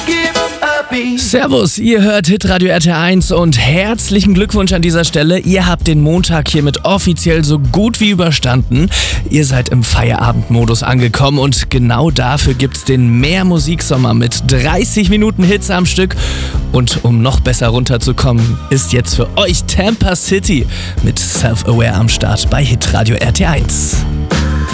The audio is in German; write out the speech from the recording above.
Servus, ihr hört Hitradio RT1 und herzlichen Glückwunsch an dieser Stelle. Ihr habt den Montag hiermit offiziell so gut wie überstanden. Ihr seid im Feierabendmodus angekommen und genau dafür gibt's den Mehr-Musik-Sommer mit 30 Minuten Hits am Stück. Und um noch besser runterzukommen, ist jetzt für euch Tampa City mit Self-Aware am Start bei Hitradio RT1.